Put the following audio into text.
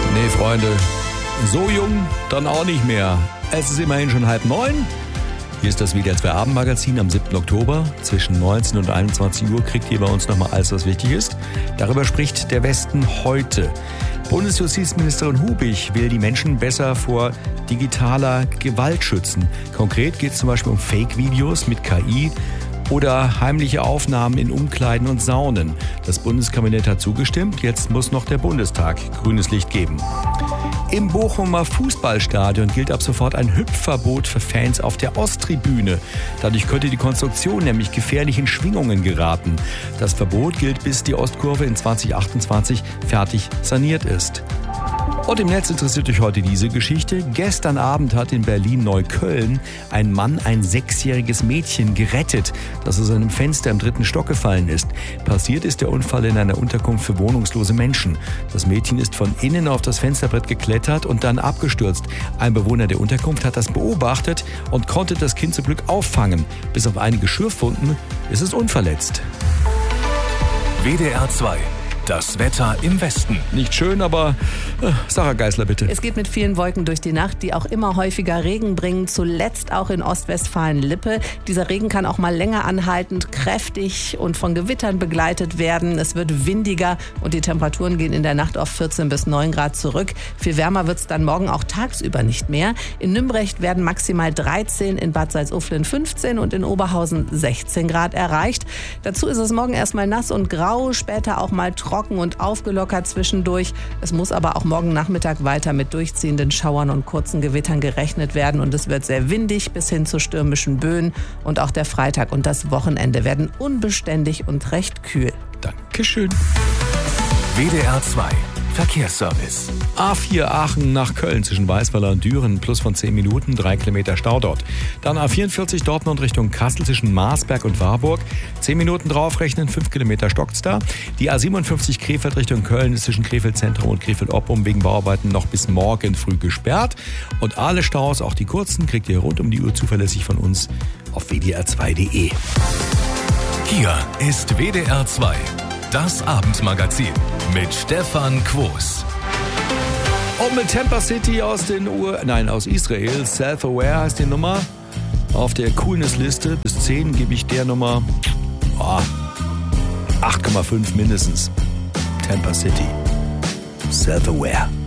Nee, Freunde, so jung dann auch nicht mehr. Es ist immerhin schon 8:30. Hier ist das WDR 2 Abendmagazin am 7. Oktober. Zwischen 19 und 21 Uhr kriegt ihr bei uns nochmal alles, was wichtig ist. Darüber spricht der Westen heute. Bundesjustizministerin Hubig will die Menschen besser vor digitaler Gewalt schützen. Konkret geht es zum Beispiel um Fake-Videos mit KI oder heimliche Aufnahmen in Umkleiden und Saunen. Das Bundeskabinett hat zugestimmt, jetzt muss noch der Bundestag grünes Licht geben. Im Bochumer Fußballstadion gilt ab sofort ein Hüpfverbot für Fans auf der Osttribüne. Dadurch könnte die Konstruktion nämlich gefährlich in Schwingungen geraten. Das Verbot gilt, bis die Ostkurve in 2028 fertig saniert ist. Und im Netz interessiert euch heute diese Geschichte. Gestern Abend hat in Berlin-Neukölln ein Mann ein 6-jähriges Mädchen gerettet, das aus einem Fenster im 3. Stock gefallen ist. Passiert ist der Unfall in einer Unterkunft für wohnungslose Menschen. Das Mädchen ist von innen auf das Fensterbrett geklettert und dann abgestürzt. Ein Bewohner der Unterkunft hat das beobachtet und konnte das Kind zum Glück auffangen. Bis auf einige Schürfwunden ist es unverletzt. WDR 2. Das Wetter im Westen. Nicht schön, aber Sarah Geisler, bitte. Es geht mit vielen Wolken durch die Nacht, die auch immer häufiger Regen bringen. Zuletzt auch in Ostwestfalen-Lippe. Dieser Regen kann auch mal länger anhaltend, kräftig und von Gewittern begleitet werden. Es wird windiger und die Temperaturen gehen in der Nacht auf 14 bis 9 Grad zurück. Viel wärmer wird es dann morgen auch tagsüber nicht mehr. In Nümbrecht werden maximal 13, in Bad Salzuflen 15 und in Oberhausen 16 Grad erreicht. Dazu ist es morgen erstmal nass und grau, später auch mal trocken und aufgelockert zwischendurch. Es muss aber auch morgen Nachmittag weiter mit durchziehenden Schauern und kurzen Gewittern gerechnet werden und es wird sehr windig bis hin zu stürmischen Böen und auch der Freitag und das Wochenende werden unbeständig und recht kühl. Dankeschön. WDR 2. Verkehrsservice. A4 Aachen nach Köln zwischen Weißweiler und Düren, plus von 10 Minuten, 3 Kilometer Stau dort. Dann A44 Dortmund Richtung Kassel zwischen Marsberg und Warburg, 10 Minuten draufrechnen, 5 Kilometer stockt's da. Die A57 Krefeld Richtung Köln ist zwischen Krefeld Zentrum und Krefeld Oppum wegen Bauarbeiten noch bis morgen früh gesperrt. Und alle Staus, auch die kurzen, kriegt ihr rund um die Uhr zuverlässig von uns auf wdr2.de. Hier ist WDR 2. Das Abendmagazin mit Stefan Quos. Und mit Tampa City aus Israel, Self-Aware heißt die Nummer. Auf der Coolness-Liste bis 10 gebe ich der Nummer 8,5 mindestens. Tampa City, Self-Aware.